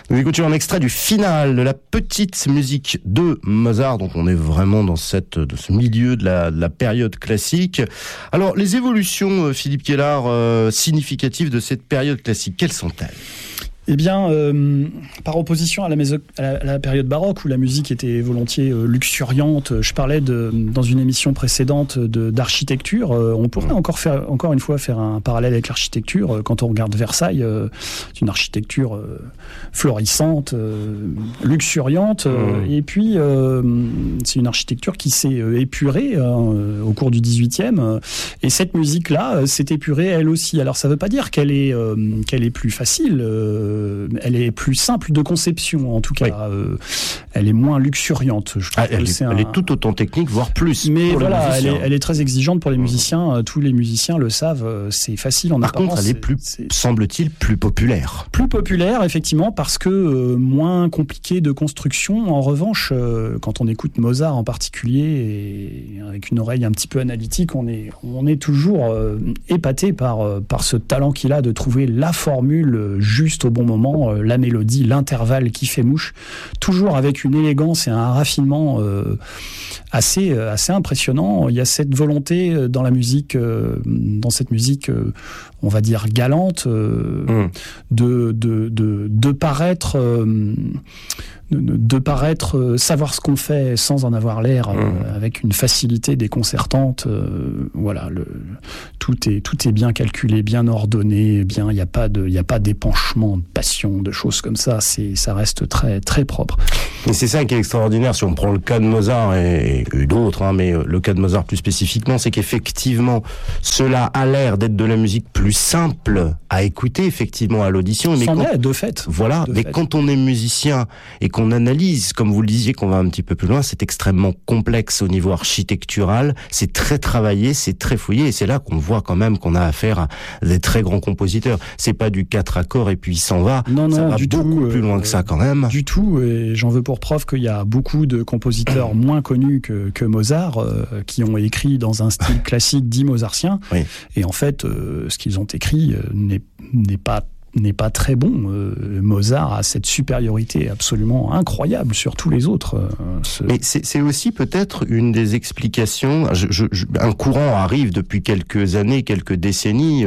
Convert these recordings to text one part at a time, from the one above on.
Nous écoutions un extrait du final de la petite musique de Mozart, donc on est vraiment dans ce milieu de la période classique. Alors, les évolutions, Philippe Quellard, significatives de cette période classique, quelles sont-elles ? Eh bien, par opposition à la période baroque où la musique était volontiers luxuriante, je parlais dans une émission précédente d'architecture. On pourrait encore une fois faire un parallèle avec l'architecture. Quand on regarde Versailles, c'est une architecture florissante, luxuriante, et puis c'est une architecture qui s'est épurée au cours du XVIIIe. Et cette musique-là s'est épurée elle aussi. Alors ça ne veut pas dire qu'elle est plus facile. Elle est plus simple de conception, en tout cas. Oui. Elle est moins luxuriante. Je trouve elle est tout autant technique, voire plus. Mais voilà, elle est très exigeante pour les musiciens. Tous les musiciens le savent. C'est facile en apparence. Par contre, elle est semble-t-il, plus populaire. Plus populaire, effectivement, parce que moins compliquée de construction. En revanche, quand on écoute Mozart en particulier, et avec une oreille un petit peu analytique, on est toujours épaté par ce talent qu'il a de trouver la formule juste au bon moment, la mélodie, l'intervalle qui fait mouche, toujours avec une élégance et un raffinement assez impressionnant. Il y a cette volonté dans la musique, dans cette musique, on va dire galante, de paraître savoir ce qu'on fait sans en avoir l'air, avec une facilité déconcertante. Voilà, tout est bien calculé, bien ordonné, bien. Il y a pas d'épanchement de passion, de choses comme ça. Ça reste très très propre. Et c'est ça qui est extraordinaire. Si on prend le cas de Mozart et d'autres, mais le cas de Mozart plus spécifiquement, c'est qu'effectivement, cela a l'air d'être de la musique plus simple à écouter, effectivement, à l'audition. Mais c'en est, de fait. Voilà. Mais quand on est musicien et qu'on analyse, comme vous le disiez, qu'on va un petit peu plus loin, c'est extrêmement complexe au niveau architectural, c'est très travaillé, c'est très fouillé, et c'est là qu'on voit quand même qu'on a affaire à des très grands compositeurs. C'est pas du 4 accords et puis il s'en va. Non, ça va du beaucoup plus loin que ça quand même. Du tout, et j'en veux pour preuve qu'il y a beaucoup de compositeurs moins connus que Mozart, qui ont écrit dans un style classique dit mozartien, oui. Et en fait, ce qu'ils ont écrit n'est pas très bon. Mozart a cette supériorité absolument incroyable sur tous les autres. Mais c'est aussi peut-être une des explications. Un courant arrive depuis quelques années, quelques décennies,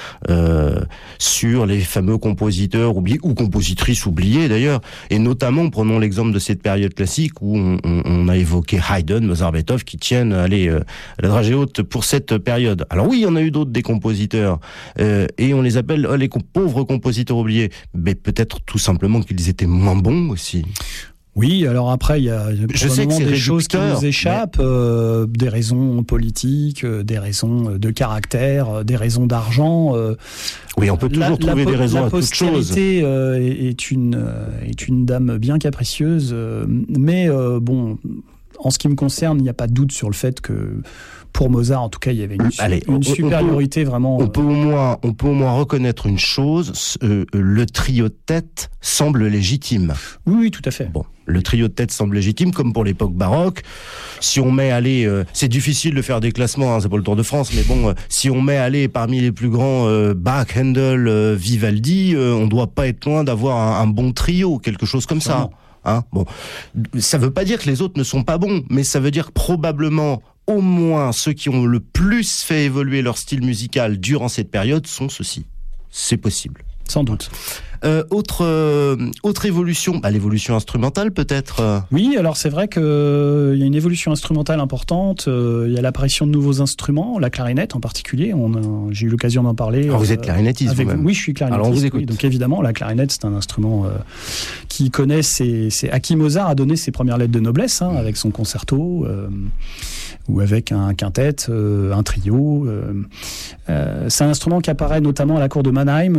sur les fameux compositeurs oubliés ou compositrices oubliées d'ailleurs. Et notamment, prenons l'exemple de cette période classique où on a évoqué Haydn, Mozart, Beethoven, qui tiennent la dragée haute pour cette période. Alors oui, il y en a eu d'autres des compositeurs, et on les appelle les pauvres compositeurs oubliés, mais peut-être tout simplement qu'ils étaient moins bons aussi. Oui, alors après, il y a probablement des choses qui nous échappent, des raisons politiques, des raisons de caractère, des raisons d'argent. Oui, on peut toujours trouver des raisons à toute chose. La postérité est une dame bien capricieuse, mais bon, en ce qui me concerne, il n'y a pas de doute sur le fait que pour Mozart, en tout cas, il y avait une supériorité vraiment. On peut au moins reconnaître une chose, le trio de tête semble légitime. Oui, tout à fait. Bon, le trio de tête semble légitime, comme pour l'époque baroque. Si on met c'est difficile de faire des classements, c'est pas le Tour de France, mais bon, si on met parmi les plus grands Bach, Handel, Vivaldi, on doit pas être loin d'avoir un bon trio, quelque chose comme ça. Bon, ça veut pas dire que les autres ne sont pas bons, mais ça veut dire probablement au moins ceux qui ont le plus fait évoluer leur style musical durant cette période sont ceux-ci. C'est possible. Sans doute. Autre évolution, l'évolution instrumentale peut-être. Oui, alors c'est vrai qu'il y a une évolution instrumentale importante. Il y a l'apparition de nouveaux instruments, la clarinette en particulier. J'ai eu l'occasion d'en parler. Alors vous êtes clarinettiste vous-même. Oui, je suis clarinettiste. Alors on vous écoute. Oui, donc évidemment, la clarinette c'est un instrument qui connaît à qui Mozart a donné ses premières lettres de noblesse, avec son concerto. Ou avec un quintet, un trio. C'est un instrument qui apparaît notamment à la cour de Mannheim,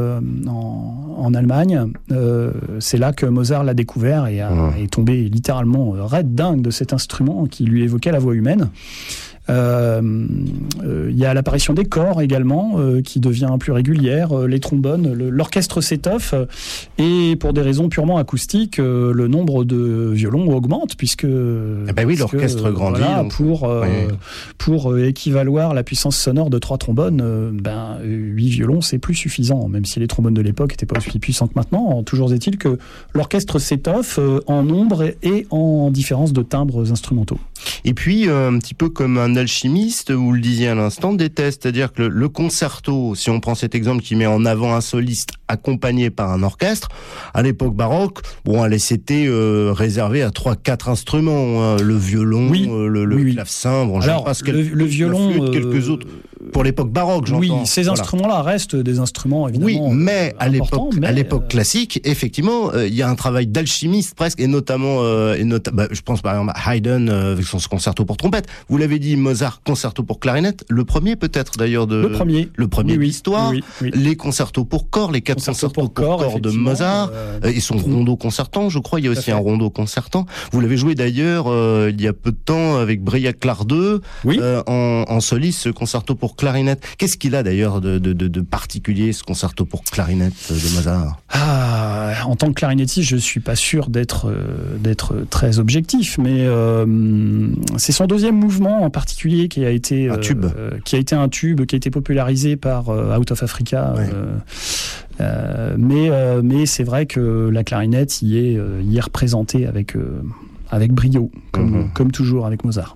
en Allemagne. C'est là que Mozart l'a découvert et est tombé littéralement raide dingue de cet instrument qui lui évoquait la voix humaine. Il y a l'apparition des corps également, qui devient plus régulière, les trombones, l'orchestre s'étoffe, et pour des raisons purement acoustiques, le nombre de violons augmente, puisque l'orchestre grandit. Voilà, donc, pour équivaloir la puissance sonore de 3 trombones, 8 violons, c'est plus suffisant, même si les trombones de l'époque n'étaient pas aussi puissants que maintenant. Toujours est-il que l'orchestre s'étoffe en nombre et en différence de timbres instrumentaux. Et puis, un petit peu comme un alchimiste, vous le disiez à l'instant, des tests, c'est-à-dire que le concerto, si on prend cet exemple qui met en avant un soliste accompagné par un orchestre, à l'époque baroque, c'était réservé à 3-4 instruments, hein, le violon, le clavecin, le violon, la flûte, quelques autres. Pour l'époque baroque, j'entends. Oui, ces instruments-là restent des instruments évidemment. Oui, mais à l'époque classique, effectivement, il y a un travail d'alchimiste presque, et notamment, je pense par exemple à Haydn avec son concerto pour trompette. Vous l'avez dit, Mozart, concerto pour clarinette, le premier peut-être d'ailleurs le premier de l'histoire. Oui. Les concertos pour corps, les 4 concertos pour corps de Mozart, et son rondo concertant, je crois. Il y a aussi un rondo concertant. Vous l'avez joué d'ailleurs il y a peu de temps avec Briac-Lardeux, en soliste, ce concerto pour clarinette. Qu'est-ce qu'il a d'ailleurs de particulier, ce concerto pour clarinette de Mozart? En tant que clarinettiste, je suis pas sûr d'être très objectif, mais c'est son deuxième mouvement en particulier qui a été un tube, qui a été popularisé par Out of Africa. Ouais. Mais c'est vrai que la clarinette y est représentée avec brio, comme toujours avec Mozart.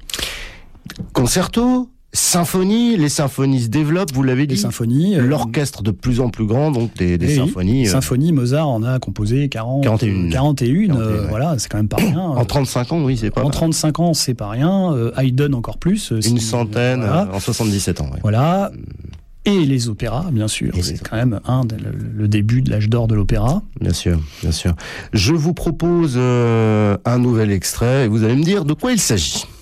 Concerto, symphonie, les symphonies se développent, vous l'avez dit. Les symphonies. L'orchestre de plus en plus grand, donc des symphonies. Symphonies, Mozart en a composé 41. Voilà, c'est quand même pas rien. En 35 ans, oui, c'est pas. En 35 ans, c'est pas rien. Haydn encore plus. Une centaine, en 77 ans. Ouais. Voilà. Et les opéras, bien sûr. C'est quand même le début de l'âge d'or de l'opéra. Bien sûr, bien sûr. Je vous propose un nouvel extrait et vous allez me dire de quoi il s'agit.